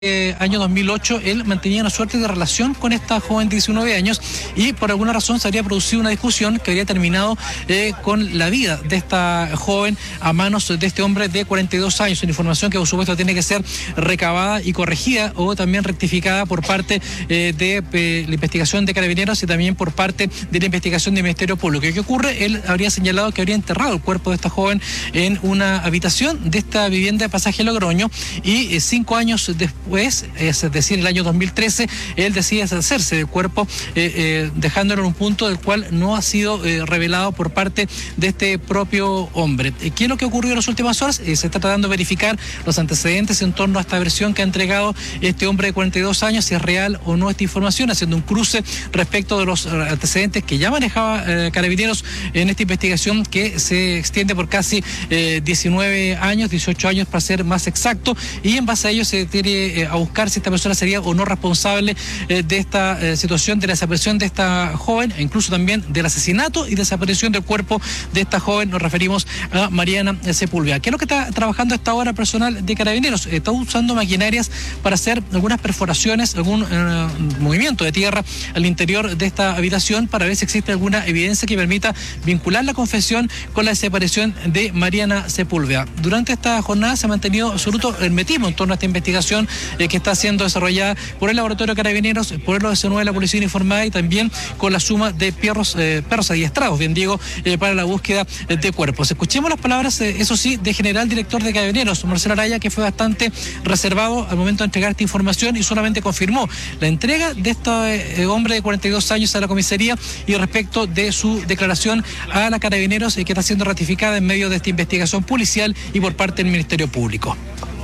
año 2008 él mantenía una suerte de relación con esta joven de 19 años y por alguna razón se habría producido una discusión que habría terminado con la vida de esta joven a manos de este hombre de 42 años. Una información que por supuesto tiene que ser recabada y corregida o también rectificada por parte de la investigación de Carabineros y también por parte de la investigación del Ministerio Público. ¿Qué ocurre? Él habría señalado que habría enterrado el cuerpo de esta joven en una habitación de esta vivienda de Pasaje Logroño y 5 años después, es decir, el año 2013, él decide deshacerse del cuerpo, dejándolo en un punto del cual no ha sido revelado por parte de este propio hombre. ¿Qué es lo que ocurrió en las últimas horas? Se está tratando de verificar los antecedentes en torno a esta versión que ha entregado este hombre de 42 años, si es real o no esta información, haciendo un cruce respecto de los antecedentes que ya manejaba Carabineros en esta investigación que se extiende por casi 19 años, 18 años para ser más exacto, y en base a ello se tiene a buscar si esta persona sería o no responsable de esta situación de la desaparición de esta joven, e incluso también del asesinato y desaparición del cuerpo de esta joven. Nos referimos a Mariana Sepúlveda. ¿Qué es lo que está trabajando hasta ahora personal de Carabineros? Está usando maquinarias para hacer algunas perforaciones, algún movimiento de tierra al interior de esta habitación para ver si existe alguna evidencia que permita vincular la confesión con la desaparición de Mariana Sepúlveda. Durante esta jornada se ha mantenido absoluto hermetismo en torno a esta investigación que está siendo desarrollada por el Laboratorio Carabineros, por el OS9 de la Policía Uniformada y también con la suma de perros adiestrados, bien digo, para la búsqueda de cuerpos. Escuchemos las palabras, eso sí, del general director de Carabineros, Marcelo Araya, que fue bastante reservado al momento de entregar esta información y solamente confirmó la entrega de este hombre de 42 años a la comisaría y respecto de su declaración a la Carabineros que está siendo ratificada en medio de esta investigación policial y por parte del Ministerio Público.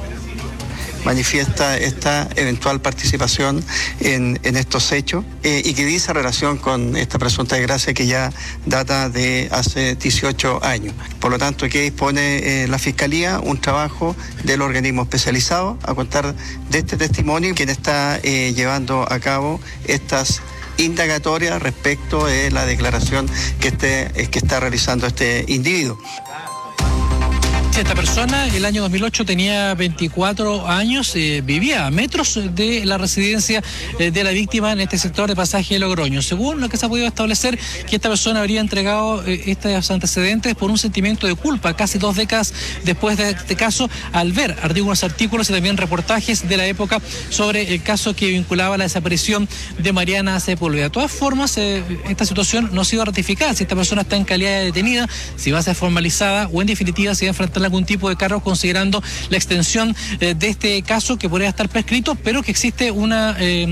Manifiesta esta eventual participación en estos hechos y que dice relación con esta presunta desgracia que ya data de hace 18 años. Por lo tanto, que dispone la Fiscalía un trabajo del organismo especializado a contar de este testimonio, quien está llevando a cabo estas indagatorias respecto de la declaración que está realizando este individuo. Esta persona, el año 2008, tenía 24 años, vivía a metros de la residencia de la víctima en este sector de Pasaje Logroño. Según lo que se ha podido establecer, que esta persona habría entregado estos antecedentes por un sentimiento de culpa casi 2 décadas después de este caso, al ver algunos artículos y también reportajes de la época sobre el caso que vinculaba la desaparición de Mariana Sepúlveda. De todas formas, esta situación no ha sido ratificada. Si esta persona está en calidad de detenida, si va a ser formalizada o en definitiva si va a enfrentar algún tipo de cargo, considerando la extensión de este caso que podría estar prescrito, pero que existe una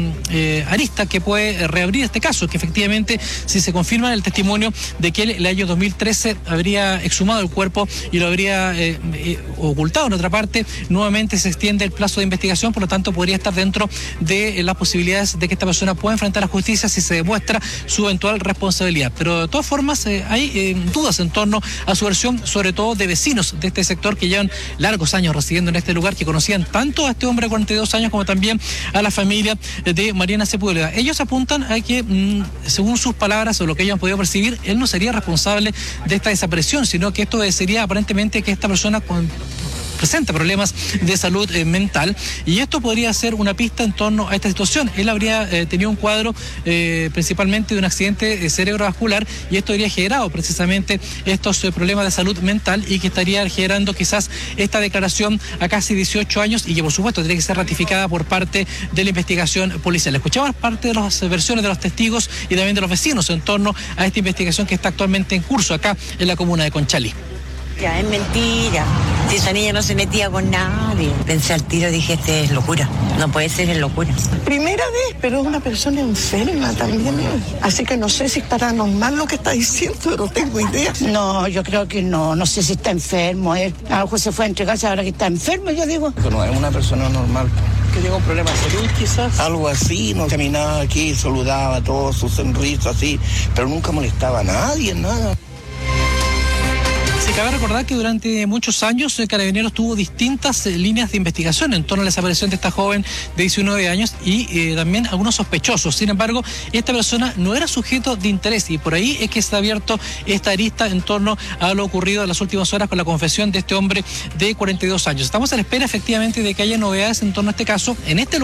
arista que puede reabrir este caso, que efectivamente si se confirma el testimonio de que el año 2013 habría exhumado el cuerpo y lo habría ocultado en otra parte, nuevamente se extiende el plazo de investigación, por lo tanto podría estar dentro de las posibilidades de que esta persona pueda enfrentar la justicia si se demuestra su eventual responsabilidad. Pero de todas formas hay dudas en torno a su versión, sobre todo de vecinos de este sector que llevan largos años residiendo en este lugar, que conocían tanto a este hombre de 42 años como también a la familia de Mariana Sepúlveda. Ellos apuntan a que, según sus palabras o lo que ellos han podido percibir, él no sería responsable de esta desaparición, sino que esto sería aparentemente que esta persona presenta problemas de salud mental, y esto podría ser una pista en torno a esta situación. Él habría tenido un cuadro principalmente de un accidente cerebrovascular, y esto habría generado precisamente estos problemas de salud mental y que estaría generando quizás esta declaración a casi 18 años y que por supuesto tiene que ser ratificada por parte de la investigación policial. Escuchamos parte de las versiones de los testigos y también de los vecinos en torno a esta investigación que está actualmente en curso acá en la comuna de Conchalí. Ya, es mentira. Si esa niña no se metía con nadie. Pensé al tiro, dije, es locura. No puede ser, es locura. Primera vez, pero es una persona enferma también. Así que no sé si es paranormal lo que está diciendo, no tengo idea. No, yo creo que no sé si está enfermo. Él a lo mejor se fue a entregarse ahora que está enfermo, yo digo. No es una persona normal. ¿Que llegó un problema de salud quizás? Algo así, no caminaba aquí, saludaba todo, su sonrisa así, pero nunca molestaba a nadie, nada. Se cabe recordar que durante muchos años Carabineros tuvo distintas líneas de investigación en torno a la desaparición de esta joven de 19 años y también algunos sospechosos. Sin embargo, esta persona no era sujeto de interés y por ahí es que está abierto esta arista en torno a lo ocurrido en las últimas horas con la confesión de este hombre de 42 años. Estamos a la espera efectivamente de que haya novedades en torno a este caso. En este